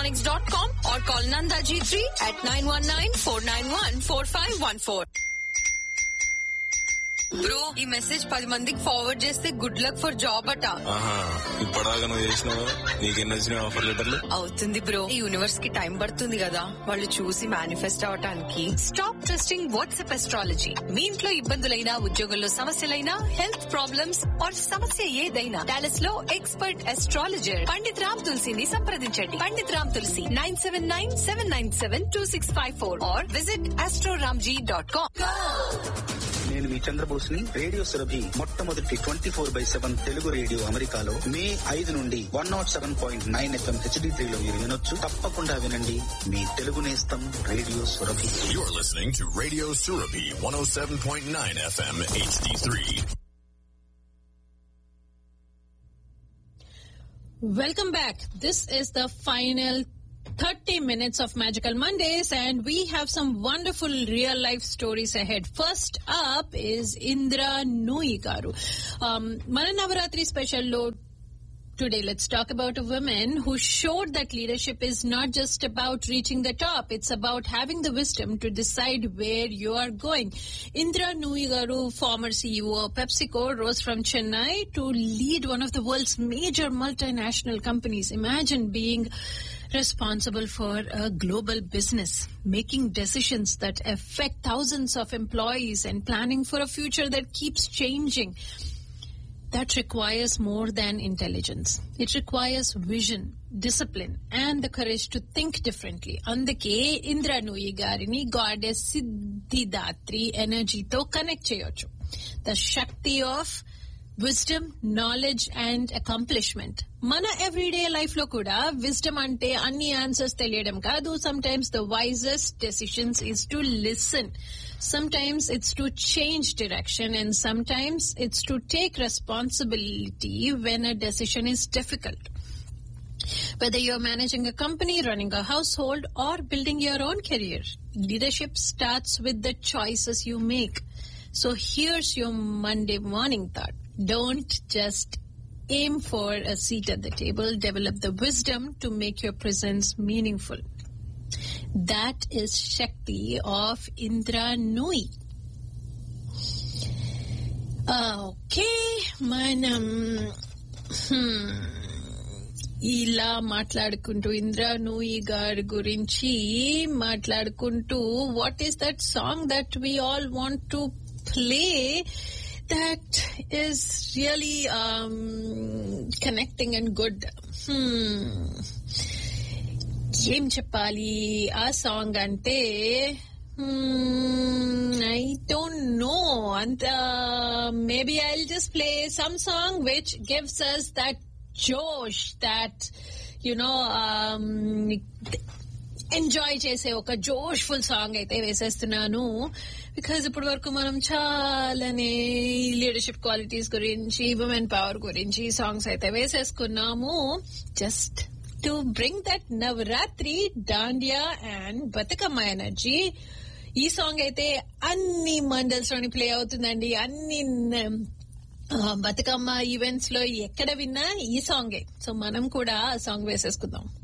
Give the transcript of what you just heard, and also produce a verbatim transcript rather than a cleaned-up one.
electronics dot com or call Nanda G three at nine one nine, four nine one, four five one four. Bro, ఈ message పది మందికి forward చేస్తే good luck for job అట. ఇప్పటిదాకా నువ్వు చేసినావు, నీకేం నచ్చిన ఆఫర్ లెటర్లు? అవుతుంది బ్రో, ఈ యూనివర్స్ కి టైం పడుతుంది కదా వాళ్ళు చూసి మేనిఫెస్ట్ అవటానికి. Stop trusting WhatsApp astrology. మీ ఇంట్లో ఇబ్బందులైనా, ఉద్యోగంలో సమస్యలైనా, హెల్త్ ప్రాబ్లమ్స్ ఆర్ సమస్య ఏదైనా, డాలస్ లో ఎక్స్పర్ట్ అస్ట్రాలజర్ పండిత్ రామ్ తులసిని సంప్రదించండి. పండిత్ రామ్ తులసి nine seven nine seven nine seven two six five four are visit Astroramji dot com. నేను మీ చంద్రబోస్ని. రేడియో సురభి మొట్టమొదటి twenty four by seven Telugu radio అమెరికాలో మే ఐదు నుండి one not seven point nine FM HD త్రీలో మీరు వినొచ్చు. తప్పకుండా వినండి. మీ తెలుగు నేస్తం radio Surabhi. You're listening to Radio Surabhi one oh seven point nine F M H D three. Welcome back. This is the final thirty minutes of Magical Mondays, and we have some wonderful real life stories ahead. First up is Indra Nooyi garu. Um, Mana Navaratri special lo today, let's talk about a woman who showed that leadership is not just about reaching the top, it's about having the wisdom to decide where you are going. Indra Nooyi garu, former C E O of PepsiCo, rose from Chennai to lead one of the world's major multinational companies. Imagine being responsible for a global business, making decisions that affect thousands of employees and planning for a future that keeps changing. That requires more than intelligence. It requires vision, discipline, and the courage to think differently. Andake Indra Nooyi garini goddess Siddhidatri energy to connect cheyochu. The Shakti of wisdom, knowledge and accomplishment. Mana everyday life lo kuda wisdom ante anni answers teliyadam kaadu. Sometimes the wisest decisions is to listen. Sometimes it's to change direction, and sometimes it's to take responsibility when a decision is difficult. Whether you're managing a company, running a household, or building your own career, leadership starts with the choices you make. So here's your Monday morning thought. Don't just aim for a seat at the table. Develop the wisdom to make your presence meaningful. That is Shakti of Indra Nooyi. Okay, manam hmm, ఇలా మాట్లాడుకుంటూ ఇంద్రా నూయి గారి గురించి మాట్లాడుకుంటూ what is that song that we all want to play that is really um, connecting and good. Hmm. Em cheppali aa song ante hmm, I don't know, and uh, maybe I'll just play some song which gives us that josh, that you know um, enjoy చేసే ఒక జోష్ఫుల్ song అయితే వేసేస్తున్నాను. Because ఇప్పటి వరకు మనం చాలానే leadership qualities గురించి, women power గురించి సాంగ్స్ అయితే వేసేసుకున్నాము. Just to bring that Navratri, Dandiya and Bathukamma energy. ఈ సాంగ్ అయితే అన్ని మండల్స్ లోని ప్లే అవుతుందండి. అన్ని బతుకమ్మ ఈవెంట్స్ లో ఎక్కడ విన్నా ఈ సాంగే. సో మనం కూడా ఆ సాంగ్ వేసేసుకుందాం.